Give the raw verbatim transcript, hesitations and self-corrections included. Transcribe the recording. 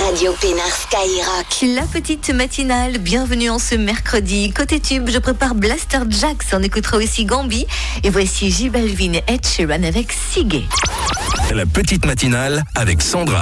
Radio Pénard Skyrock. La petite matinale, bienvenue en ce mercredi. Côté tube, je prépare Blaster Jacks, on écoutera aussi Gambi. Et voici J Balvin et Ed Sheeran avec Sigé. La petite matinale avec Sandra.